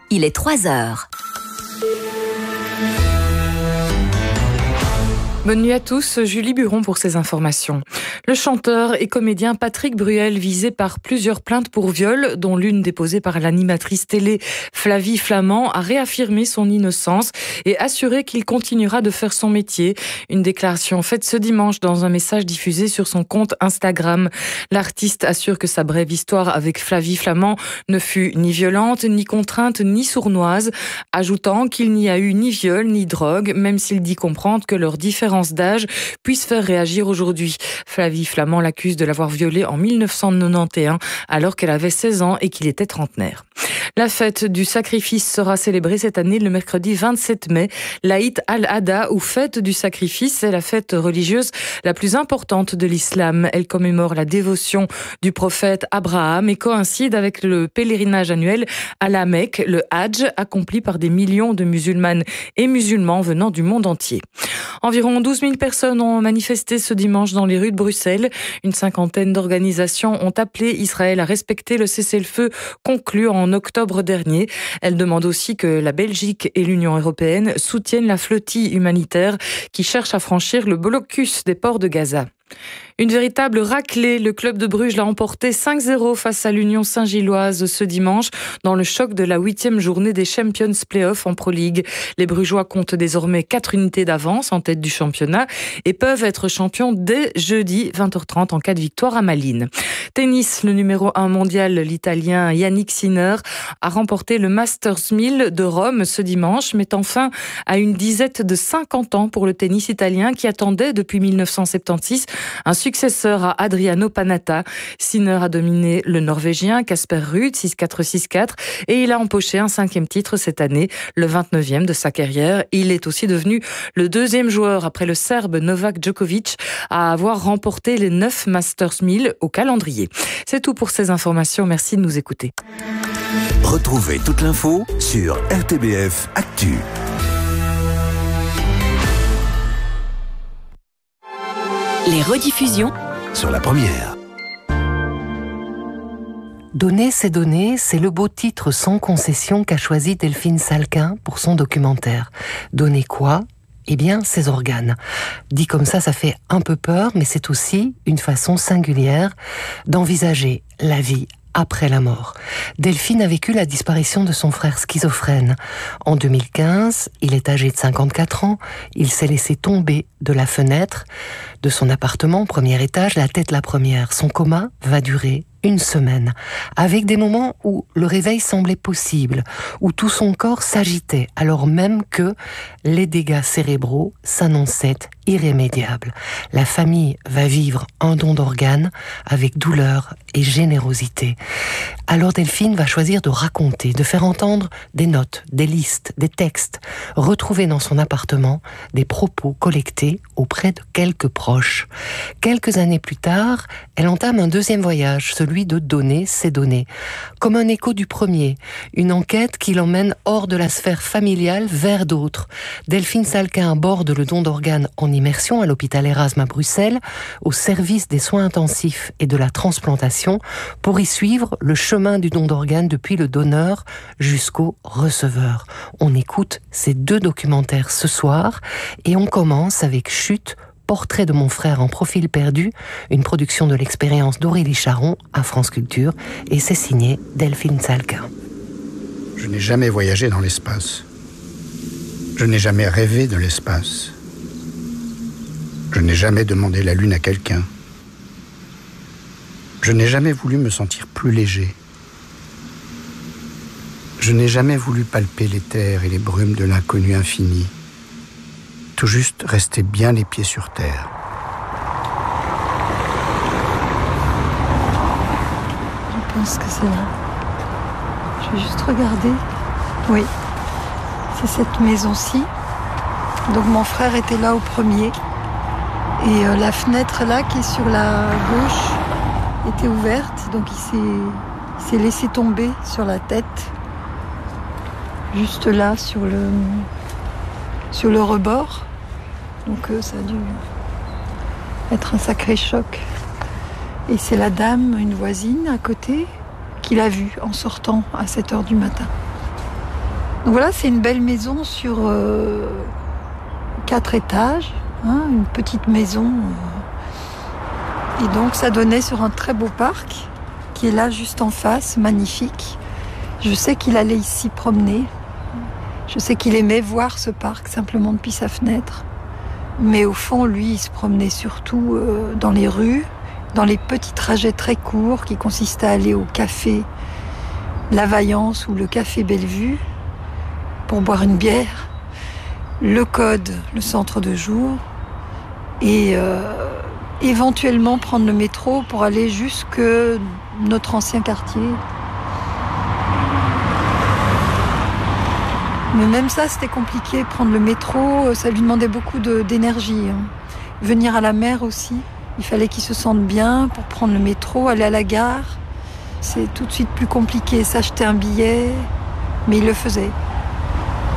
il est 3h. Bonne nuit à tous, Julie Buron pour ces informations. Le chanteur et comédien Patrick Bruel, visé par plusieurs plaintes pour viol, dont l'une déposée par l'animatrice télé Flavie Flament, a réaffirmé son innocence et assuré qu'il continuera de faire son métier. Une déclaration faite ce dimanche dans un message diffusé sur son compte Instagram. L'artiste assure que sa brève histoire avec Flavie Flament ne fut ni violente, ni contrainte, ni sournoise, ajoutant qu'il n'y a eu ni viol, ni drogue, même s'il dit comprendre que leurs différences d'âge puissent faire réagir aujourd'hui. Flavie Flament l'accuse de l'avoir violée en 1991 alors qu'elle avait 16 ans et qu'il était trentenaire. La fête du sacrifice sera célébrée cette année le mercredi 27 mai. L'Aïd al-Adha, ou fête du sacrifice, est la fête religieuse la plus importante de l'islam. Elle commémore la dévotion du prophète Abraham et coïncide avec le pèlerinage annuel à la Mecque, le Hajj, accompli par des millions de musulmanes et musulmans venant du monde entier. Environ 12 000 personnes ont manifesté ce dimanche dans les rues de Bruxelles. Une cinquantaine d'organisations ont appelé Israël à respecter le cessez-le-feu conclu en octobre dernier. Elles demandent aussi que la Belgique et l'Union européenne soutiennent la flottille humanitaire qui cherche à franchir le blocus des ports de Gaza. Une véritable raclée, le club de Bruges l'a emporté 5-0 face à l'Union Saint-Gilloise ce dimanche dans le choc de la 8e journée des Champions Playoffs en Pro League. Les Brugeois comptent désormais 4 unités d'avance en tête du championnat et peuvent être champions dès jeudi 20h30 en cas de victoire à Malines. Tennis, le numéro 1 mondial, l'Italien Yannick Sinner, a remporté le Masters 1000 de Rome ce dimanche, mettant fin à une disette de 50 ans pour le tennis italien qui attendait depuis 1976 un successeur à Adriano Panatta. Sinner a dominé le Norvégien Casper Ruud 6-4, 6-4 et il a empoché un 5e titre cette année, le 29e de sa carrière. Il est aussi devenu le 2e joueur après le Serbe Novak Djokovic à avoir remporté les 9 Masters 1000 au calendrier. C'est tout pour ces informations. Merci de nous écouter. Retrouvez toute l'info sur RTBF Actu. Les rediffusions Sur la première. Donner, c'est donner, c'est le beau titre sans concession qu'a choisi Delphine Salquin pour son documentaire. Donner quoi ? Eh bien, ses organes. Dit comme ça fait un peu peur, mais c'est aussi une façon singulière d'envisager la vie après la mort. Delphine a vécu la disparition de son frère schizophrène. En 2015, il est âgé de 54 ans, il s'est laissé tomber de la fenêtre de son appartement, premier étage, la tête la première. Son coma va durer 1 semaine, avec des moments où le réveil semblait possible, où tout son corps s'agitait, alors même que les dégâts cérébraux s'annonçaient irrémédiables. La famille va vivre un don d'organes avec douleur et générosité. Alors Delphine va choisir de raconter, de faire entendre des notes, des listes, des textes, retrouver dans son appartement des propos collectés auprès de quelques proches. Quelques années plus tard, elle entame un 2e voyage, celui de donner, c'est donner. Comme un écho du premier, une enquête qui l'emmène hors de la sphère familiale vers d'autres. Delphine Salquin aborde le don d'organes en immersion à l'hôpital Erasme à Bruxelles, au service des soins intensifs et de la transplantation, pour y suivre le chemin du don d'organes depuis le donneur jusqu'au receveur. On écoute ces 2 documentaires ce soir et on commence avec Chute, Portrait de mon frère en profil perdu, une production de l'expérience d'Aurélie Charon à France Culture, et c'est signé Delphine Salquin. Je n'ai jamais voyagé dans l'espace. Je n'ai jamais rêvé de l'espace. Je n'ai jamais demandé la lune à quelqu'un. Je n'ai jamais voulu me sentir plus léger. Je n'ai jamais voulu palper l'éther et les brumes de l'inconnu infini. Tout juste rester bien les pieds sur terre. Je pense que c'est là. Je vais juste regarder. Oui, c'est cette maison-ci. Donc mon frère était là au premier. Et la fenêtre là, qui est sur la gauche, était ouverte. Donc il s'est laissé tomber sur la tête. Juste là, sur le rebord. Donc ça a dû être un sacré choc. Et c'est la dame, une voisine à côté, qui l'a vu en sortant à 7h du matin. Donc voilà, c'est une belle maison sur 4 étages, hein, une petite maison. Et donc ça donnait sur un très beau parc qui est là juste en face, magnifique. Je sais qu'il allait ici promener. Je sais qu'il aimait voir ce parc simplement depuis sa fenêtre. Mais au fond, lui, il se promenait surtout dans les rues, dans les petits trajets très courts qui consistaient à aller au café La Vaillance ou le café Bellevue pour boire une bière, le Code, le centre de jour, et éventuellement prendre le métro pour aller jusque notre ancien quartier. Mais même ça, c'était compliqué. Prendre le métro, ça lui demandait beaucoup d'énergie. Venir à la mer aussi. Il fallait qu'il se sente bien pour prendre le métro, aller à la gare. C'est tout de suite plus compliqué. S'acheter un billet, mais il le faisait.